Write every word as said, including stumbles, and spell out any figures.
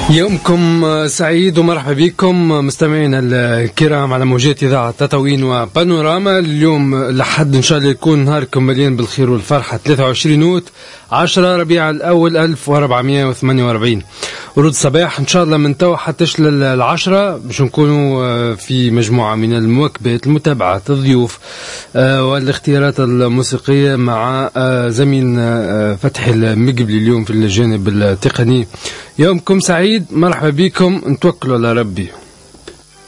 يومكم سعيد ومرحبا بكم مستمعينا الكرام على موجات إذاعة تطاوين وبانوراما. اليوم لحد إن شاء الله يكون نهاركم مليان بالخير والفرحة. ثلاثة وعشرين أوت عشرة ربيع الأول ألف وأربعمائة وثمانية وأربعين ورود صباح إن شاء الله من تو حتى العشرة باش نكونوا في مجموعة من المواكبات، المتابعات، الضيوف والاختيارات الموسيقية مع زميل فتحي المقبلي اليوم في الجانب التقني. يومكم سعيد، مرحبا بكم، نتوكلوا على ربي.